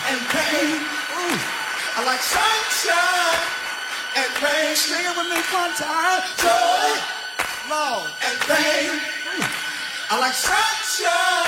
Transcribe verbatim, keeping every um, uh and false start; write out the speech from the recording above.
and pain. Ooh. I like sunshine and rain. Sing it with me one time. Joy, love, and pain. Ooh. I like sunshine.